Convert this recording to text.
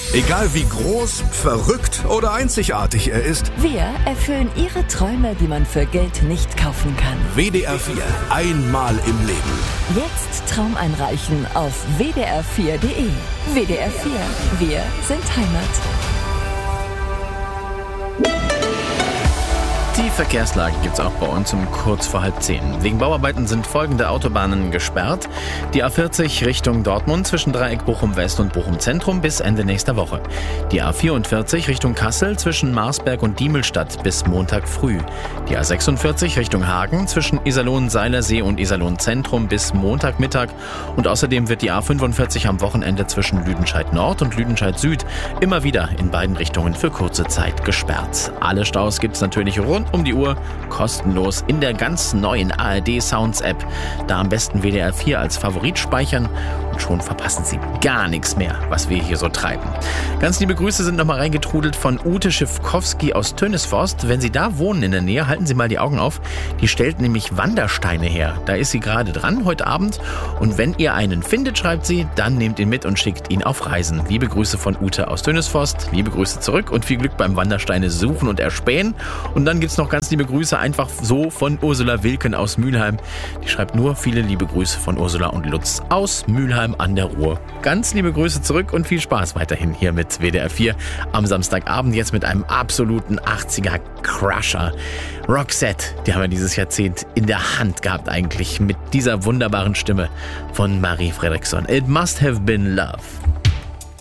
Egal wie groß, verrückt oder einzigartig er ist, Wir erfüllen Ihre Träume, die man für Geld nicht kaufen kann. WDR 4, einmal im Leben. Jetzt Traum einreichen auf wdr4.de. WDR 4, wir sind Heimat. Die Verkehrslage gibt's auch bei uns um kurz vor 9:30. Wegen Bauarbeiten sind folgende Autobahnen gesperrt. Die A40 Richtung Dortmund zwischen Dreieck Bochum West und Bochum Zentrum bis Ende nächster Woche. Die A44 Richtung Kassel zwischen Marsberg und Diemelstadt bis Montag früh. Die A46 Richtung Hagen zwischen Iserlohn-Seilersee und Iserlohn Zentrum bis Montagmittag. Und außerdem wird die A45 am Wochenende zwischen Lüdenscheid Nord und Lüdenscheid Süd immer wieder in beiden Richtungen für kurze Zeit gesperrt. Alle Staus gibt's natürlich rund um die Uhr kostenlos in der ganz neuen ARD Sounds App. Da am besten WDR 4 als Favorit speichern und schon verpassen Sie gar nichts mehr, was wir hier so treiben. Ganz liebe Grüße sind nochmal reingetrudelt von Ute Schiffkowski aus Tönisforst. Wenn Sie da wohnen in der Nähe, halten Sie mal die Augen auf. Die stellt nämlich Wandersteine her. Da ist sie gerade dran heute Abend. Und wenn ihr einen findet, schreibt sie, dann nehmt ihn mit und schickt ihn auf Reisen. Liebe Grüße von Ute aus Tönisforst. Liebe Grüße zurück und viel Glück beim Wandersteine suchen und erspähen. Und dann gibt's noch ganz liebe Grüße einfach so von Ursula Wilken aus Mülheim. Die schreibt nur viele liebe Grüße von Ursula und Lutz aus Mülheim an der Ruhr. Ganz liebe Grüße zurück und viel Spaß weiterhin hier mit WDR 4 am Samstagabend. Jetzt mit einem absoluten 80er Crusher. Roxette, die haben wir dieses Jahrzehnt in der Hand gehabt eigentlich mit dieser wunderbaren Stimme von Marie Fredriksson. It must have been love.